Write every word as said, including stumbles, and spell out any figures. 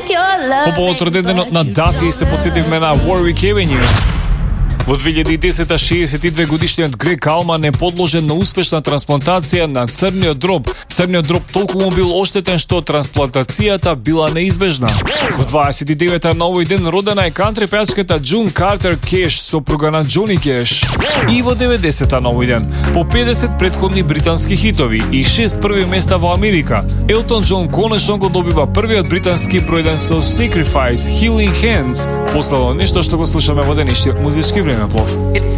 По повод роденденот на Дафи се подсетивме на Warwick Avenue. Во две илјади и десета шеесет и две годишниот Грег Калман е подложен на успешна трансплантација на црниот дроб. Црниот дроб толку му бил оштетен што трансплантацијата била неизбежна. Во дваесет и девета на овој ден родена е кантри пејачката Джун Картер Кеш, сопруга на Џони Кеш. И во деветдесета на овој ден, по педесет претходни британски хитови и шест први места во Америка, Елтон Џон конечно го добива првиот британски бројден со Sacrifice, Healing Hands, последно нешто што го слушаме во денешниот музички времеплов. It's